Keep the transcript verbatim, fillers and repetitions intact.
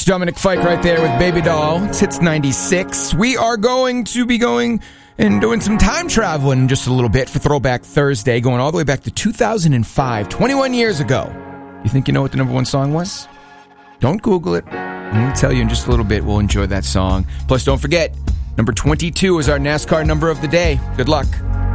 It's Dominic Fike right there with Baby Doll. It's Hits ninety-six. We are going to be going and doing some time traveling in just a little bit for Throwback Thursday, going all the way back to two thousand five, twenty-one years ago. You think you know what the number one song was? Don't Google it. I'm going to tell you in just a little bit. We'll enjoy that song. Plus, don't forget, number twenty-two is our NASCAR number of the day. Good luck.